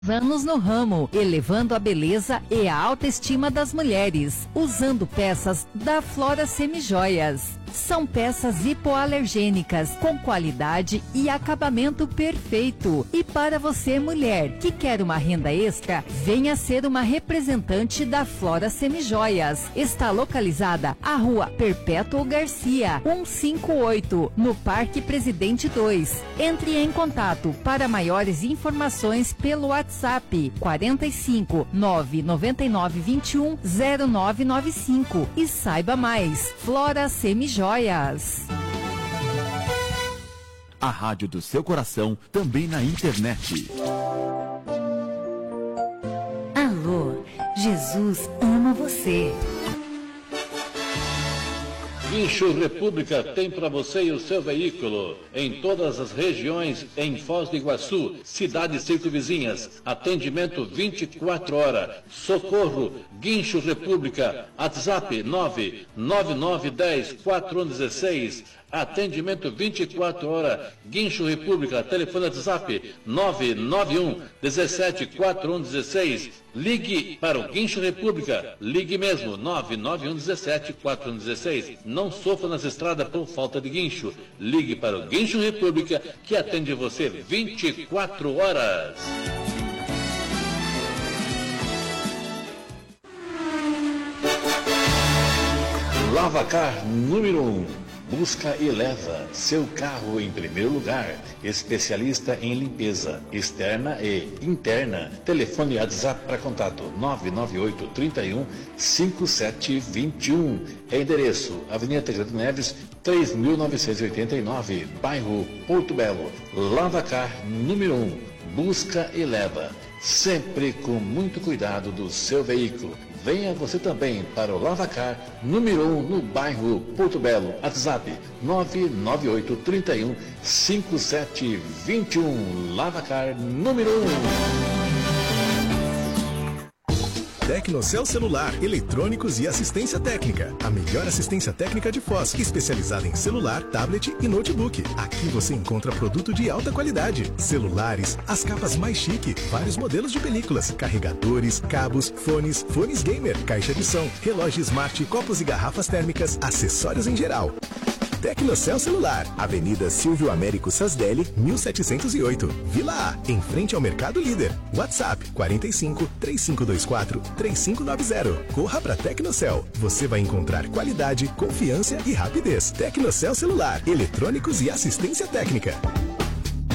Anos no ramo, elevando a beleza e a autoestima das mulheres, usando peças da Flora Semijoias. São peças hipoalergênicas, com qualidade e acabamento perfeito. E para você, mulher, que quer uma renda extra, venha ser uma representante da Flora Semijoias. Está localizada à Rua Perpétuo Garcia, 158, no Parque Presidente 2. Entre em contato para maiores informações pelo WhatsApp 45 999 21 0995 e saiba mais. Flora Semijoias. A rádio do seu coração, também na internet. Alô, Jesus ama você. Guincho República tem para você e o seu veículo em todas as regiões em Foz do Iguaçu, cidades circunvizinhas. Atendimento 24 horas. Socorro, Guincho República. WhatsApp 999104116. Atendimento 24 horas. Guincho República. Telefone WhatsApp 991 174116. Ligue para o Guincho República. Ligue mesmo, 991 174116. Não sofra nas estradas por falta de guincho. Ligue para o Guincho República, que atende você 24 horas. Lavacar número 1. Busca e leva seu carro em primeiro lugar. Especialista em limpeza externa e interna. Telefone e WhatsApp para contato 998 31 5721. Endereço Avenida Tancredo Neves 3989, bairro Porto Belo. Lavacar número 1. Busca e leva, sempre com muito cuidado do seu veículo. Venha você também para o Lavacar número 1 no bairro Porto Belo. WhatsApp 998 31 5721. Lavacar número 1. Tecnocel Celular, eletrônicos e assistência técnica. A melhor assistência técnica de Foz, especializada em celular, tablet e notebook. Aqui você encontra produto de alta qualidade. Celulares, as capas mais chique, vários modelos de películas, carregadores, cabos, fones gamer, caixa de som, relógio smart, copos e garrafas térmicas, acessórios em geral. Tecnocel Celular, Avenida Silvio Américo Sasdelli, 1708, Vila A, em frente ao Mercado Líder. WhatsApp 45 3524 3590. Corra para Tecnocel. Você vai encontrar qualidade, confiança e rapidez. Tecnocel Celular, eletrônicos e assistência técnica.